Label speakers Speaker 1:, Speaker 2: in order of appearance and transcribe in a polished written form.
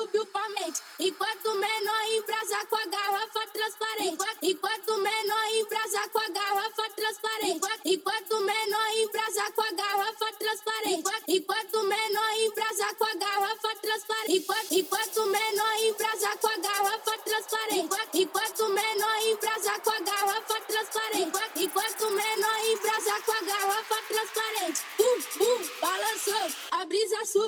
Speaker 1: subiu pra mente. Enquanto o menor embrasa com a garrafa transparente. Enquanto o menor embrasa com a garrafa transparente. Enquanto o menor embrasa com a garrafa transparente. Enquanto o menor embrasa com a garrafa transparente. Enquanto